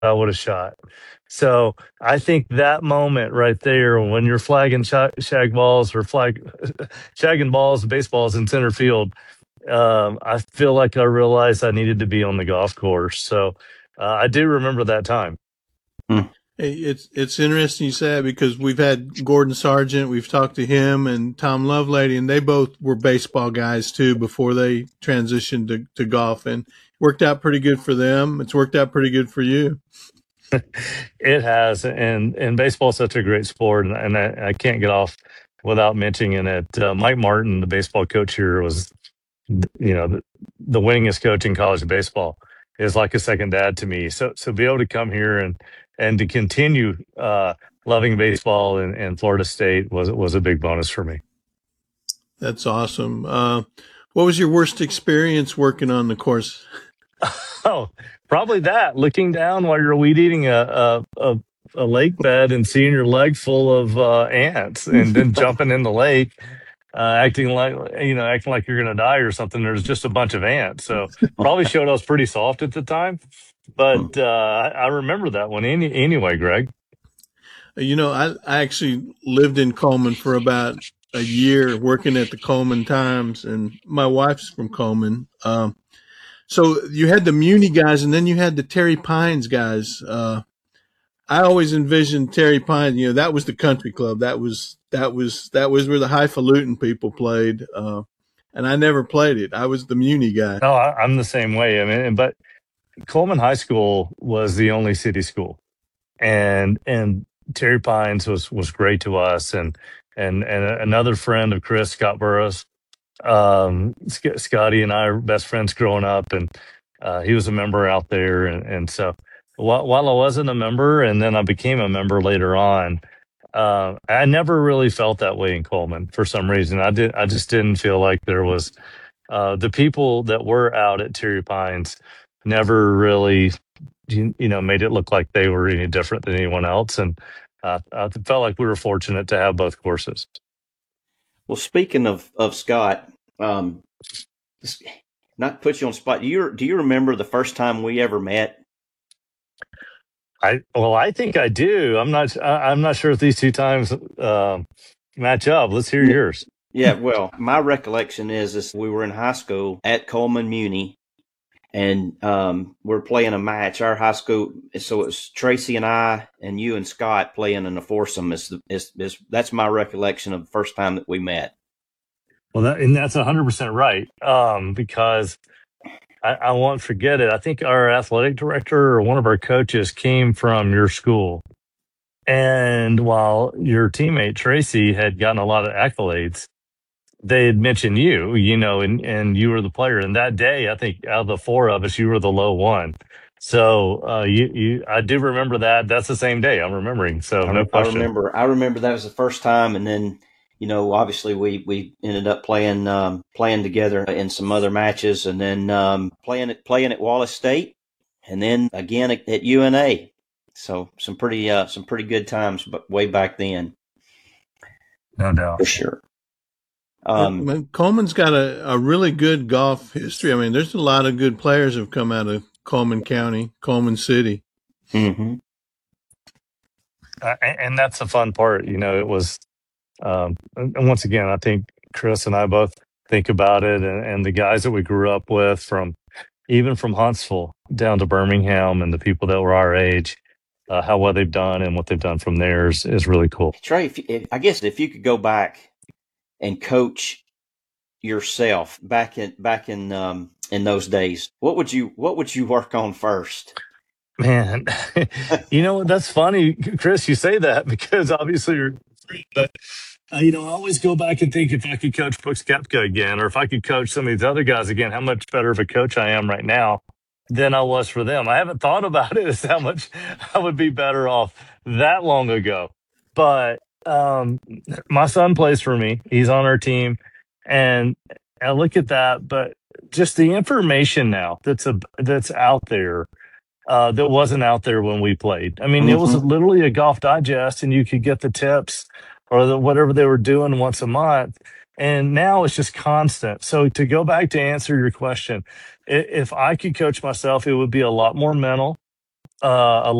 I would have shot. So I think that moment right there, when you're flagging shag balls or shagging balls, baseballs in center field, I feel like I realized I needed to be on the golf course. So I do remember that time. Hmm. Hey, it's interesting you say that because we've had Gordon Sargent, we've talked to him and Tom Lovelady, and they both were baseball guys too before they transitioned to golf, and worked out pretty good for them. It's worked out pretty good for you. It has, and baseball is such a great sport, and I can't get off without mentioning it. Mike Martin, the baseball coach here, was the winningest coach in college baseball. Is like a second dad to me. So be able to come here and to continue loving baseball in Florida State was a big bonus for me. That's awesome. What was your worst experience working on the course? Oh, probably that. Looking down while you're weed eating a lake bed and seeing your leg full of ants, and then jumping in the lake, acting like you're gonna die or something. There's just a bunch of ants. So probably showed I was pretty soft at the time, but I remember that one anyway, Greg. I actually lived in Coleman for about a year working at the Coleman Times, and my wife's from Coleman. So you had the Muni guys, and then you had the Terry Pines guys. I always envisioned Terry Pines. That was the country club. That was where the highfalutin people played. And I never played it. I was the Muni guy. No, I'm the same way. I mean, but Coleman High School was the only city school, and Terry Pines was great to us, and another friend of Chris, Scott Burrows. Scotty and I are best friends growing up, and he was a member out there, and so while I wasn't a member, and then I became a member later on. I never really felt that way in Coleman for some reason. I just didn't feel like there was the people that were out at Terry Pines never really made it look like they were any different than anyone else, and I felt like we were fortunate to have both courses. Well, speaking of Scott, not to put you on the spot, do you remember the first time we ever met? I think I do. I'm not sure if these two times match up. Let's hear yours. Yeah, well, my recollection is we were in high school at Coleman Muni, and we're playing a match. Our high school, so it was Tracy and I, and you and Scott playing in a foursome. That's my recollection of the first time that we met. Well, that's 100% right. Because I won't forget it. I think our athletic director or one of our coaches came from your school, and while your teammate Tracy had gotten a lot of accolades, they had mentioned and you were the player. And that day, I think out of the four of us, you were the low one. So I do remember that. That's the same day I'm remembering. So no question. I remember that was the first time, and then obviously we ended up playing together in some other matches, and then playing at Wallace State, and then again at UNA. So some pretty good times, but way back then, No doubt. for sure. Coleman's got a really good golf history. I mean, there's a lot of good players have come out of Coleman County, Coleman City. Mm-hmm. And that's the fun part. It was, and once again, I think Chris and I both think about it, and the guys that we grew up with, even from Huntsville down to Birmingham, and the people that were our age, how well they've done and what they've done from there is really cool. Trey, I guess if you could go back and coach yourself back in those days, what would you work on first? Man, that's funny, Chris. You say that because obviously you're, but I always go back and think if I could coach Brooks Koepka again, or if I could coach some of these other guys again, how much better of a coach I am right now than I was for them. I haven't thought about it as how much I would be better off that long ago. But my son plays for me. He's on our team, and I look at that. But just the information now that's out there that wasn't out there when we played. I mean, it was literally a Golf Digest, and you could get the tips or whatever they were doing once a month. And now it's just constant. So to go back to answer your question, if I could coach myself, it would be a lot more mental. a